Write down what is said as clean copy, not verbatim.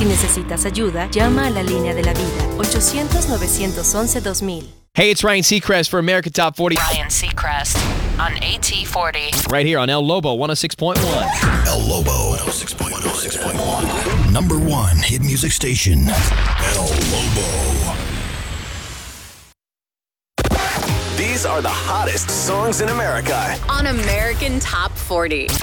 Si necesitas ayuda, llama a la línea de la vida, 800-911-2000. Hey, it's Ryan Seacrest for America Top 40. Ryan Seacrest on AT40. Right here on El Lobo 106.1. El Lobo 106.1. Number one hit music station. El Lobo. These are the hottest songs in America. On American Top 40.